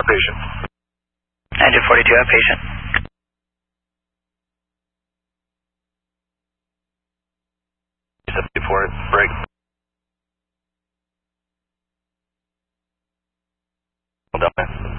Patient. Engine 42, have patient. Report, break. Hold on.